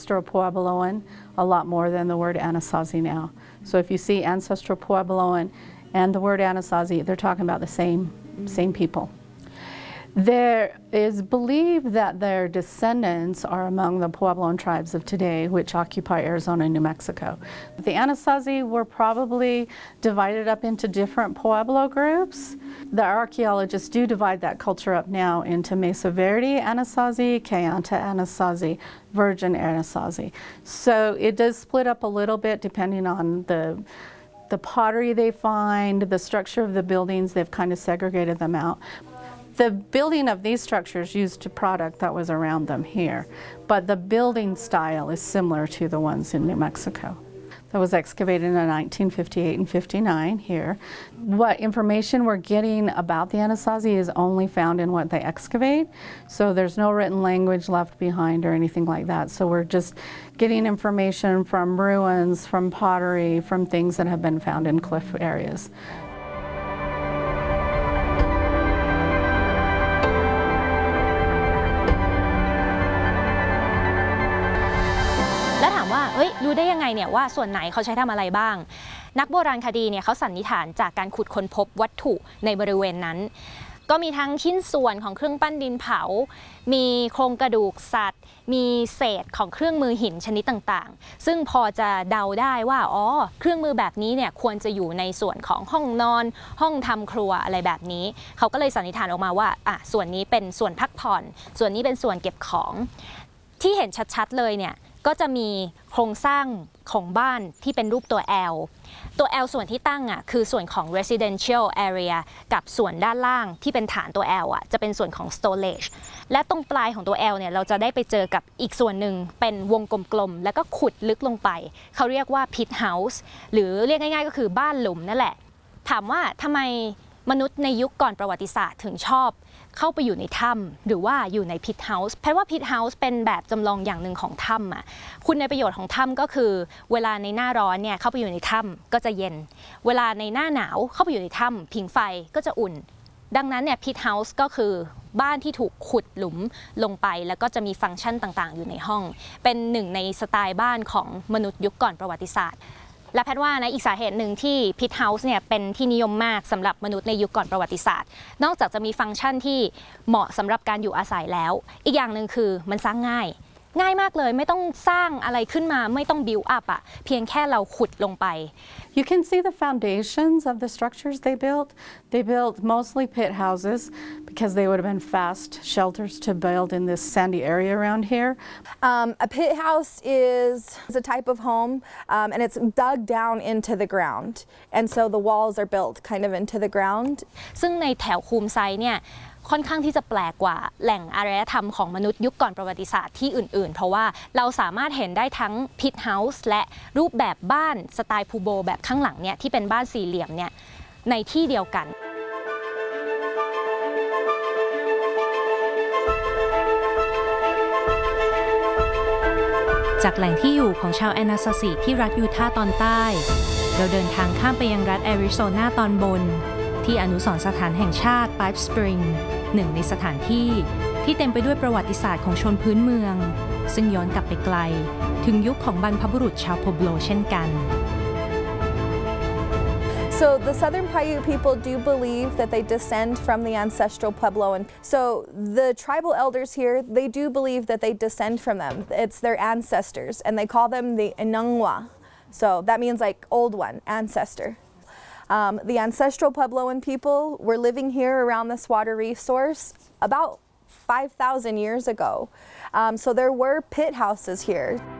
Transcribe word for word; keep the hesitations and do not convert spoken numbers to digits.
ancestral Puebloan a lot more than the word Anasazi now. So if you see ancestral Puebloan and the word Anasazi, they're talking about the same, same people. There is believed that their descendants are among the Puebloan tribes of today, which occupy Arizona and New Mexico. The Anasazi were probably divided up into different Pueblo groups. The archaeologists do divide that culture up now into Mesa Verde Anasazi, Kayenta Anasazi, Virgin Anasazi. So it does split up a little bit depending on the the pottery they find, the structure of the buildings. They've kind of segregated them out. The building of these structures used a product that was around them here, but the building style is similar to the ones in New Mexico. That was excavated in nineteen fifty-eight and fifty-nine here. What information we're getting about the Anasazi is only found in what they excavate, so there's no written language left behind or anything like that. So we're just getting information from ruins, from pottery, from things that have been found in cliff areas. เอ้ยรู้ได้ยังไงเนี่ยว่าส่วนไหนเขาใช้ทำอะไรบ้างนักโบราณคดีเนี่ยเขาสันนิษฐานจากการขุดค้นพบวัตถุในบริเวณนั้นก็มีทั้งชิ้นส่วนของเครื่องปั้นดินเผามีโครงกระดูกสัตว์มีเศษของเครื่องมือหินชนิดต่างๆซึ่งพอจะเดาได้ว่าอ๋อเครื่องมือแบบนี้เนี่ยควรจะอยู่ในส่วนของห้องนอนห้องทำครัวอะไรแบบนี้เขาก็เลยสันนิษฐานออกมาว่าอ่ะส่วนนี้เป็นส่วนพักผ่อนส่วนนี้เป็นส่วนเก็บของที่เห็นชัดๆเลยเนี่ยก็จะมีโครงสร้างของบ้านที่เป็นรูปตัว L ตัว L ส่วนที่ตั้งอ่ะคือส่วนของ residential area กับส่วนด้านล่างที่เป็นฐานตัว L อ่ะจะเป็นส่วนของ storage และตรงปลายของตัว L เนี่ยเราจะได้ไปเจอกับอีกส่วนหนึ่งเป็นวงกลมๆแล้วก็ขุดลึกลงไปเขาเรียกว่า pit house หรือเรียกง่ายๆก็คือบ้านหลุมนั่นแหละถามว่าทำไมมนุษย์ในยุคก่อนประวัติศาสตร์ถึงชอบเข้าไปอยู่ในถ้ำหรือว่าอยู่ในพิทเฮาส์เพราะว่าพิทเฮาส์เป็นแบบจำลองอย่างหนึ่งของถ้ำอ่ะคุณในประโยชน์ของถ้ำก็คือเวลาในหน้าร้อนเนี่ยเข้าไปอยู่ในถ้ำก็จะเย็นเวลาในหน้าหนาวเข้าไปอยู่ในถ้ำผิงไฟก็จะอุ่นดังนั้นเนี่ยพิทเฮาส์ก็คือบ้านที่ถูกขุดหลุมลงไปแล้วก็จะมีฟังก์ชันต่างๆอยู่ในห้องเป็นหนึ่งในสไตล์บ้านของมนุษย์ยุคก่อนประวัติศาสตร์และแพทย์ว่านะอีกสาเหตุหนึ่งที่พิทเฮาส์เนี่ยเป็นที่นิยมมากสำหรับมนุษย์ในยุคก่อนประวัติศาสตร์นอกจากจะมีฟังก์ชันที่เหมาะสำหรับการอยู่อาศัยแล้วอีกอย่างหนึ่งคือมันสร้างง่ายง่ายมากเลยไม่ต้องสร้างอะไรขึ้นมาไม่ต้อง build up อ่ะเพียงแค่เราขุดลงไป You can see the foundations of the structures they built. They built mostly pit houses because they would have been fast shelters to build in this sandy area around here. Um, a pit house is a type of home um, and it's dug down into the ground. And so the walls are built kind of into the ground. ซึ่งในแถวคูมไซเนี่ยค่อนข้างที่จะแปลกกว่าแหล่งอารยธรรมของมนุษย์ยุคก่อนประวัติศาสตร์ที่อื่นๆเพราะว่าเราสามารถเห็นได้ทั้งพิทเฮาส์และรูปแบบบ้านสไตล์พูโบแบบข้างหลังเนี่ยที่เป็นบ้านสี่เหลี่ยมเนี่ยในที่เดียวกันจากแหล่งที่อยู่ของชาวแอนาซาซิที่รัฐยูทาห์ตอนใต้เราเดินทางข้ามไปยังรัฐแอริโซนาตอนบนที่อนุสรณ์สถานแห่งชาติ Pipe Spring หนึ่งในสถานที่ที่เต็มไปด้วยประวัติศาสตร์ของชนพื้นเมืองซึ่งย้อนกลับไปไกลถึงยุคของบรรพบุรุษชาวโพโบลเช่นกัน So the Southern Paiute people do believe that they descend from the ancestral Puebloan. So the tribal elders here, they do believe that they descend from them. It's their ancestors, and they call them the Inangwa. So that means like old one, ancestor. Um, the ancestral Puebloan people were living here around this water resource about five thousand years ago. Um, so there were pit houses here.